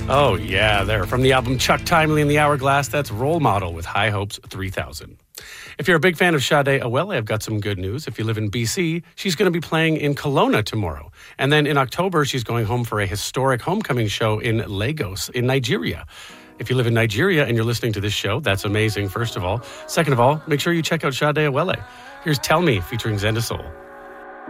Oh, yeah, there. From the album Chuck Timely and the Hourglass, that's Role Model with High Hopes 3000. If you're a big fan of Sade Awele, I've got some good news. If you live in BC, she's going to be playing in Kelowna tomorrow. And then in October, she's going home for a historic homecoming show in Lagos, in Nigeria. If you live in Nigeria and you're listening to this show, that's amazing, first of all. Second of all, make sure you check out Sade Awele. Here's Tell Me featuring Zenda Soul.